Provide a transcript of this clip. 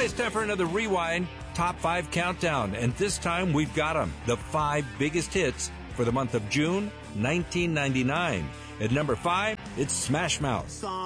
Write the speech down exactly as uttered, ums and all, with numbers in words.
it's time for another Rewind Top five Countdown, and this time we've got them, the five biggest hits for the month of June nineteen ninety-nine. At number five, it's Smash Mouth.